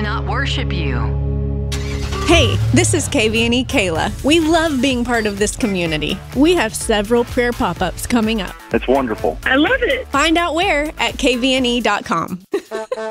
to not worship you. Hey, this is KVNE Kayla. We love being part of this community. We have several prayer pop-ups coming up. It's wonderful. I love it. Find out where at kvne.com.